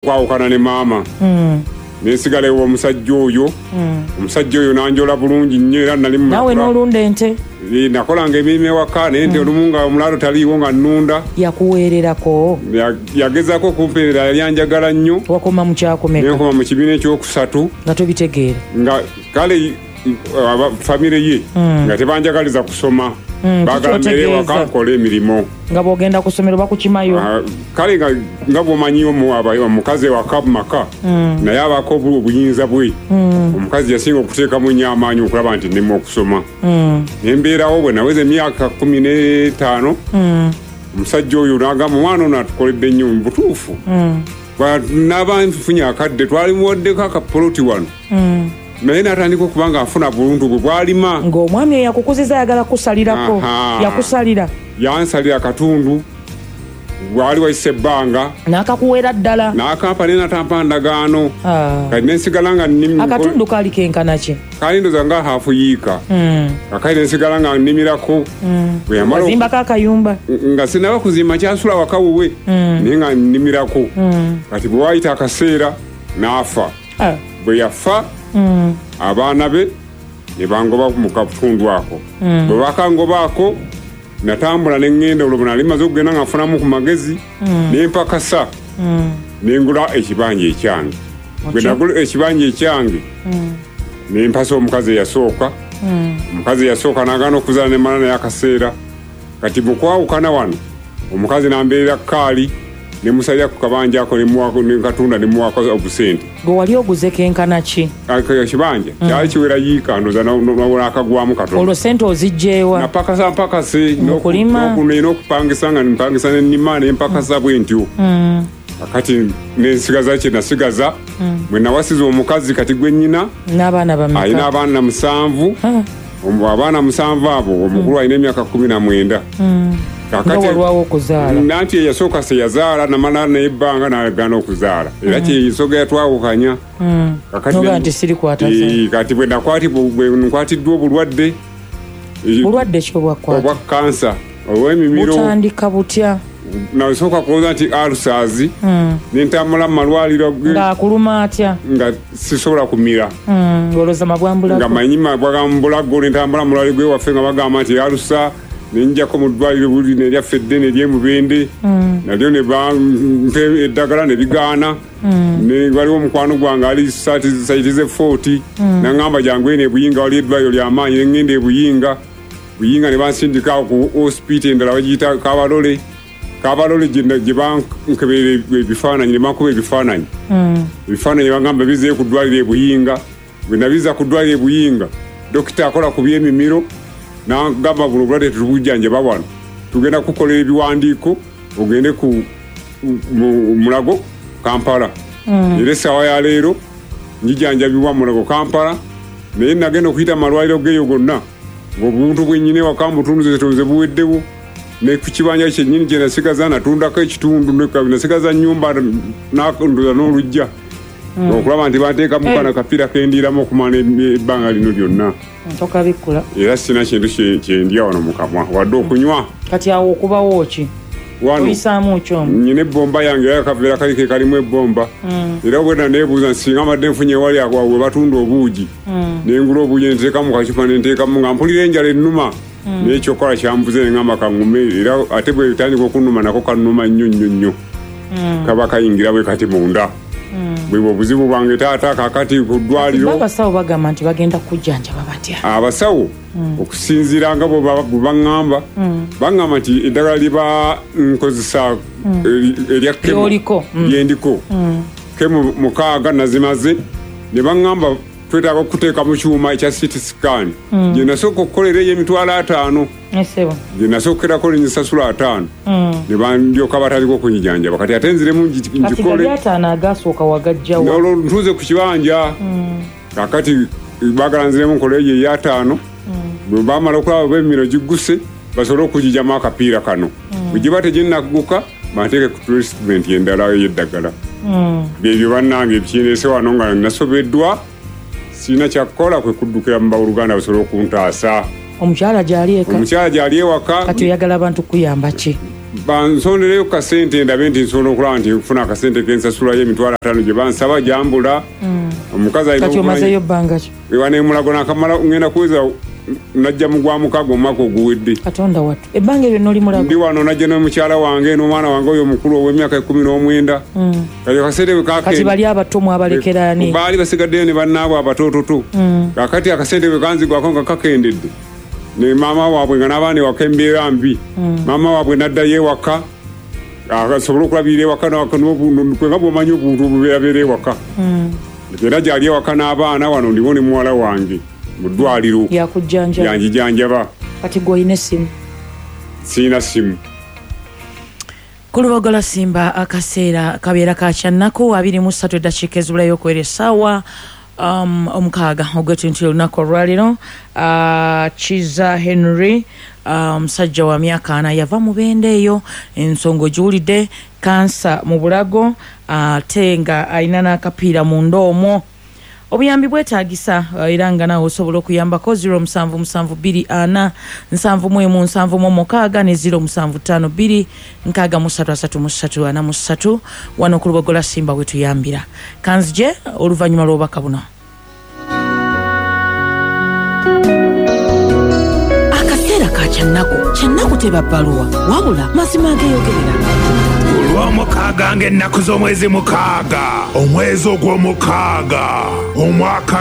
kwawukana ne maama nesigala ewo omusajja oyo nanjola bulungi nnyo era nali nawe n'olunda ente nakolanga emirimu ewaka naye nti olumu nga omulaalo taliiwo nga nnunda yakuweererako yagezaako okumpeerera yali anjagala nnyo wakoma mu kyakomeka nekoma mu kibiina ekyokusatu nga tobitegeera nga kale famire ye nga tebanjagaliza kusoma baagala mmere ewaka nkola emirimu nga bw'ogenda ku ssomero bakukimayo kale nga bw'omanyi omukazi ewaka mu maka naye abaako obuyinza bwe omukazi yasinga okuteekamu nnyo amaanyi okulaba nti nnema okusoma nembeerawo bwe naweza emyaka 15 omusajja oyo n'agamba omwana ono atukoledde nnyo mu butuufu n'aba nfunye akadde twalimuwaddeko akapoloti wano naye n'atandika okuba nga afuna buluntu bwe bwalima ng'omwami eyakukuziza ayagala kusalirako yakusalira yansalira akatundu bwali wayise ebbanga n'akakuweera ddala n'akampa naye natampa ndagaano kati nensigala nga akatundu kaali kenkana ki kaali ndoza nga haafu yiika kakali nensigala nga nnimirako wazimbako akayumba nga sinaba kuzimba kyasula wakawuwe naye nga nnimirako kati bwe waayita akaseera n'afa bwe yafa abaana be ne bangoba mu katundu ako bwe bakangobaako natambula neŋŋenda olwo nali maze okugenda nga nfunamu ku magezi nempakasa nengula ekibanja ekyange bwe nagula ekibanja ekyange nempasa omukazi eyasooka omukazi eyasooka n'agaana okuzaala nemala naye akaseera kati mukwawukana wano omukazi nambeerera kaali nemusalira ku kabanja ako nekatunda nemuwako obusente gwe wali oguze kenkana ki ekibanja kyali kiwera yiika ndoza nakagwamu katono olwo sente ozigjeewa napakase mukulima nina okupangisa nga mpangisa nenima nempakasa bwe ntyo kati nensigaza kye nasigaza bwe nawasiza omukazi kati gwe nnyina n'abaana bameka alina abaana 7 abaana 7 abo omukulu alina emyaka 19 walwawo okuzaala nanti eyasooka seyazaala namala nebbanga nagaana okuzaala era kyensoga yatwawukanya nti sirikwata kati bwe nkwatiddwa obulwadde kyobwa kansa olw'emimiro butandika butya nasooka kulowooza nti alusazi nentambula mu malwaliro ng'akuluma atya nga sisobola kumira olooza mabwambulago nga manyi mabwambulago nentambula mu malwaliro gwewaffe nga bagamba nti alusa nenjako mu ddwaliro buli neryaffe eddene eryemubende nalyo nebampa eddagala nebigaana waliwo omukwano gwange ali saitize 40 naŋŋamba jangu eno ebuyinga wali eddwaliro lyamaanyi neŋŋenda ebuyinga ne bansindika ku hospital endala bagiyita kabalole gye bankeberera ebifaananyi ne bankuba ebifaananyi bagamba bizeeyo ku ddwaliro ebuyinga bwe nabiza ku ddwaliro ebuyinga dokita akola ku byemimiro nagamba buno obulwadde tetubujjanjaba wano tugenda kukolera ebiwandiiko ogende ku Mulago Kampala era essaawa ya leero njijanjabibwa Mulago Kampala naye nagenda okuyita amalwaliro geeyo gonna ng'obuntu bwennyini ewaka mutundu ze buweddewo ne ku kibanja kyennyini kye nasigaza natundako ekitundu nasigaza nnyumba nandoza n'olujja okulaba nti banteekamu kana kapiira kendiiramu okumala ebbanga lino lyonna tokabikkula era sina kintu kyendya wano mu kamwa wadde okunywa kati awo okubawo ki oyisaamu kyomu nyina ebbomba yange era akaveera kalike kalimu ebbomba era bwena neebuuza nsinga amadde nfunye wali we batunda obuugi nengula obuugi nenteekamu kacupa nenteekamu nga mpulira enjala ennuma naye kyokkola kyambuze neŋŋamba kaŋŋume era ate bwe bitandika okunnuma nako kannuma nnyo kaba kayingira bwe kati munda bwe obuzibu bwange taata kakati ku ddwaliro abasawo bagamba nti bagenda kujjanjaba batya abasawo okusinziira nga bwe baŋŋamba baŋŋamba nti eddagala lye bankozesa erya lyendiko kemu 6 nazimaze ne baŋŋamba twetaaga okuteeka mu kyuma ekya CT scan gye nasooka okukolera eyemitwalo 5 gye nasookerako nenyisasula 5 ne bandyoka batandika okunyijanjaba kati ate nziremu njikole olwo ntuuze ku kibanja kakati baagala nziremu nkola eyo eya 5 bwe bamala okulaba bemiro gigguse basobole okugijamu akapiira kano bwe giba teginnaguka banteeke ku treatment endala ey'eddagala byebyo bannange ebikindeese wano nga nasobeddwa sina kyakukola kwe kuddukira mu bawuluganda basobole okuntaasa omukyala gyali ewaka kati oyagala abantu kuyamba ki bansondereyo kasente ndabe nti nsobola okulaba nti nfuna akasente kensasulayo emitwalo 5 gye bansaba jambula omukazi alinaomazeyo bbanga ki ewanemulago nakamala ngenda kuweza najja mugwa mukago omwaka oguwedde katonda wattu ebbanga ebyo noli mulago ndi wano najja n'omukyala wange n'omwana wange oyo omukulu ow'emyaka 19 kati akasente kati bali abato mwabalekeraani baali basigaddeyo ne bannaabwe abatoototo kakati akasente bwe kanzigwako nga kakendedde ne maama waabwe nga n'abaana ewaka embeera mbi maama waabwe n'addayo ewaka asobola okulabirira ewaka kwenga bwomanyi obuntu obubeerabeera ewaka era gyali ewaka n'abaana wano ndiwo ne muwala wange mu ddwaliro yanjijanjaba kati gweolina essimu siina simu ku Lubogola Simba akaseera kabeera ka kyannaku 23 eddakiika ezibulayo okwera essaawa omukaaga ogwetintira olunaku olwaliro Kiza Henry musajja wa myaka 4 yava mu bende eyo ensonga ogiwulidde kansa mu bulago ate nga alina n'akapiira mu ndoomo obuyambi bwetaagisa era nga nawe osobola okuyambako 0772 4 ne 0752 wano ku Lubogola Simba wetuyambira kanzije oluvannyuma lw'obubaka buno. Akaseera ka kyannaku teba bbaluwa wabula mazima ageeyogerera olw'omukaaga ng'ennaku z'omwezi 6 omwezi ogw'omukaaga omwaka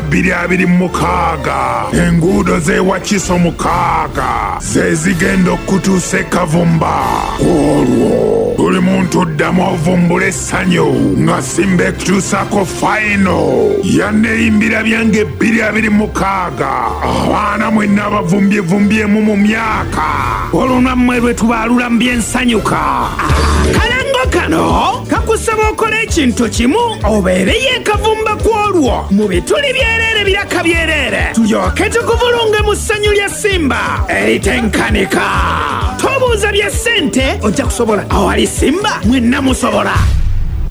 2026 enguudo z'ewakiso 6 zezigenda okutuusa ekavumba olwo buli muntu ddamu ovumbula essanyu nga Simba ekutuusako fayino yanneeyimbira byange 2026 abaana mwenna abavumbyevumbyeemu mu myaka olunammwe lwe tubaalula mu byensanyuka kalango kano kakusaba okola ekintu kimu obeereyo ekavumba kwolwo mu bituli byereere biraka byereere tulyoke tukuvulunge mu ssanyu lya Simba eritenkanika tobuuza bya ssente ojja kusobola awali Simba mwenna musobola.